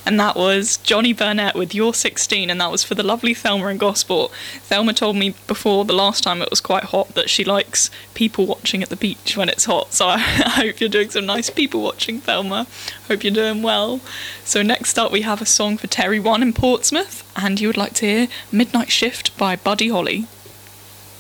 And that was Johnny Burnett with You're 16, and that was for the lovely Thelma in Gosport. Thelma told me before the last time it was quite hot that she likes people watching at the beach when it's hot, so I hope you're doing some nice people watching, Thelma. Hope you're doing well. So next up we have a song for Terry One in Portsmouth, and you would like to hear Midnight Shift by Buddy Holly.